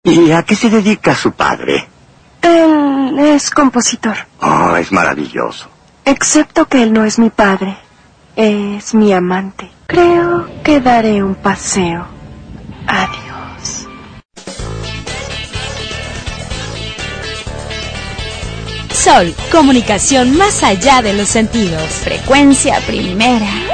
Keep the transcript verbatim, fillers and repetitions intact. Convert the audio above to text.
¿Y a qué se dedica su padre? Él es compositor. Oh, es maravilloso. Excepto que él no es mi padre. Es mi amante. Creo que daré un paseo. Adiós. Sol, comunicación más allá de los sentidos. Frecuencia primera.